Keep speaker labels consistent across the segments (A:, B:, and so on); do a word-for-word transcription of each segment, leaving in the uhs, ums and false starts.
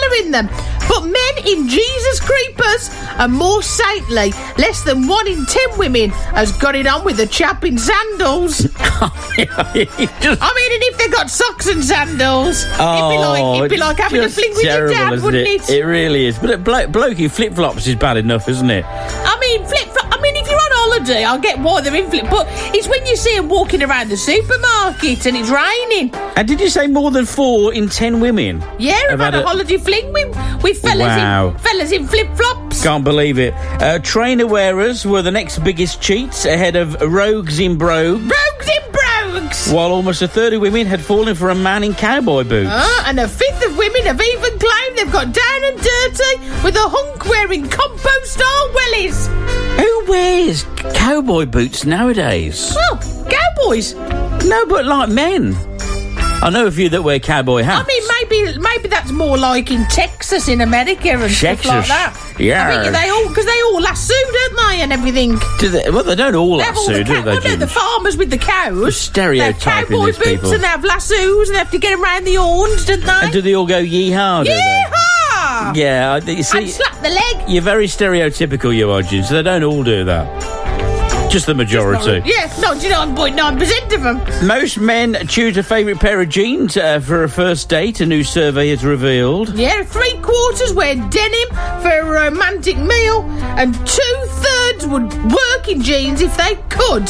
A: in them. But men in Jesus Creepers are more saintly. Less than one in ten women has got it on with a chap in sandals.
B: Just...
A: I mean, and if they got socks and sandals,
B: oh,
A: it'd be like it'd be like having a fling with your dad, wouldn't
B: it?
A: it?
B: It really is. But a blo- bloke in flip-flops is bad enough, isn't it?
A: I mean, flip-flops. I mean, if you're on holiday, I get why they're in flip, but it's when you see them walking around the supermarket and it's raining.
B: And did you say more than four in ten women?
A: Yeah, I've had, had a, a holiday fling with, with fellas,
B: wow.
A: in, fellas in flip-flops.
B: Can't believe it. Uh, trainer wearers were the next biggest cheats, ahead of rogues in brogues.
A: Rogues in brogues!
B: While almost a third of women had fallen for a man in cowboy boots.
A: Uh, and a fifth of women have even claimed they've got down and dirty with a hunk wearing compost-style wellies.
B: Who wears cowboy boots nowadays?
A: Well, cowboys.
B: No, but like men. I know a few that wear cowboy hats.
A: I mean, maybe maybe that's more like in Texas, in America, and
B: Texas.
A: stuff like that.
B: Yeah.
A: I think they all because they all lasso, don't they, and everything.
B: Do they? Well, they don't all
A: they have
B: lasso,
A: all the
B: do
A: cow-
B: they?
A: Well, no, the farmers with the cows.
B: The stereotyping
A: they have cowboy
B: these
A: boots
B: people.
A: and they have lassos and they have to get around the horns, don't they?
B: And do they all go yeehaw? Do
A: Yeehaw!
B: they? Yeah, I- you see,
A: and slap the leg.
B: You're very stereotypical, you are, Jim, so they don't all do that. Just the majority.
A: Yeah, ninety-nine point nine percent of them.
B: Most men choose a favourite pair of jeans uh, for a first date, a new survey has revealed.
A: Yeah, three quarters wear denim for a romantic meal, and two-thirds would work in jeans if they could.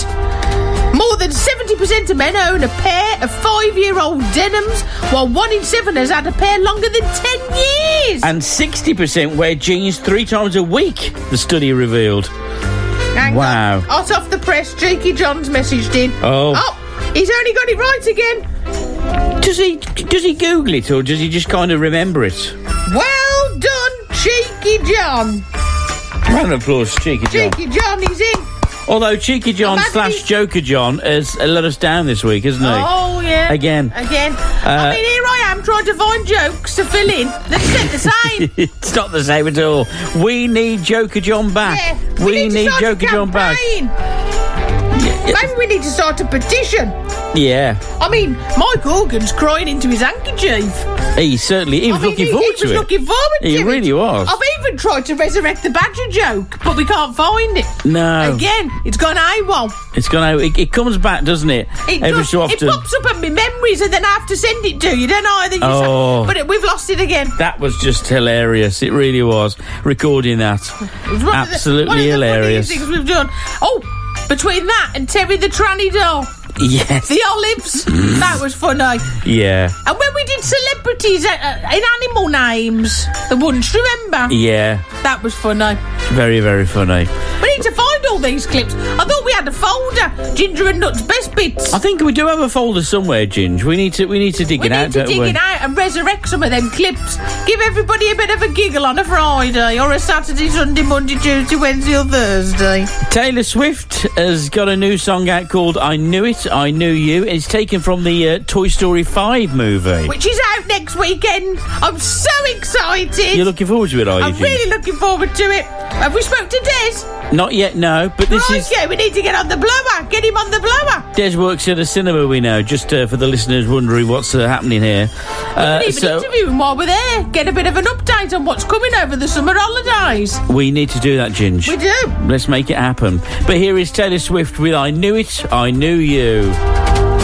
A: More than seventy percent of men own a pair of five-year-old denims, while one in seven has had a pair longer than ten years.
B: And sixty percent wear jeans three times a week, the study revealed.
A: Hang
B: wow.
A: on. Hot off the press, Cheeky John's messaged in.
B: Oh.
A: Oh, he's only got it right again.
B: Does he does he Google it, or does he just kind of remember it?
A: Well done, Cheeky John.
B: Round of applause, Cheeky John.
A: Cheeky John, he's in.
B: Although Cheeky John
A: Imagine
B: slash
A: he's-
B: Joker John has uh, let us down this week, hasn't he?
A: Oh, yeah.
B: Again.
A: Again.
B: Uh,
A: I mean, here I am trying to find jokes to fill in. They're said the same.
B: It's not the same at all. We need Joker John back.
A: Yeah,
B: we
A: we need,
B: need
A: to start
B: Joker
A: a
B: John back.
A: campaign. Maybe we need to start a petition.
B: Yeah.
A: I mean, Mike Organ's crying into his handkerchief.
B: He certainly he was
A: I mean,
B: looking
A: he,
B: forward
A: he
B: to
A: was
B: it.
A: looking forward
B: He
A: to it.
B: really was.
A: I've even tried to resurrect the Badger joke, but we can't find it.
B: No.
A: Again, it's gone AWOL.
B: It's gonna. It, it comes back, doesn't it?
A: It
B: Every
A: does,
B: so often.
A: It pops up in my memories, and then I have to send it to you. Don't I? Then you
B: Oh.
A: say, but it, we've lost it again.
B: That was just hilarious. It really was. Recording that.
A: It was one
B: Absolutely
A: of the, one of the
B: hilarious.
A: funniest things we've done. Oh, between that and Terry the Tranny Doll,
B: Yes.
A: the olives, that was funny.
B: Yeah.
A: And when we did celebrities uh, uh, in animal names, the ones, remember?
B: Yeah.
A: That was funny.
B: Very, very funny.
A: We need to find all these clips. I thought we had a folder, Ginger and Nuts Best Bits.
B: I think we do have a folder somewhere, Ginge. We need to. We need to dig
A: We
B: it
A: need
B: out,
A: to
B: don't
A: dig
B: we?
A: it out and resurrect some of them clips. Give everybody a bit of a giggle on a Friday or a Saturday, Sunday, Monday, Tuesday, Wednesday or Thursday.
B: Taylor Swift has got a new song out called I Knew It, I Knew You. It's taken from the uh, Toy Story five movie.
A: Which is out next weekend. I'm so excited.
B: You're looking forward to it, are you,
A: I'm
B: Ginge?
A: really looking forward to it. Have we spoke to Des?
B: Not yet, no. But this
A: right,
B: is...
A: yeah, we need to get on the blower. Get him on the blower.
B: Des works at a cinema, we know, just uh, for the listeners wondering what's uh, happening here. Uh,
A: we can even
B: so
A: interview him while we're there. Get a bit of an update on what's coming over the summer holidays.
B: we need to do that, Ginge.
A: We do.
B: Let's make it happen. But here is Taylor Swift with I Knew It, I Knew You.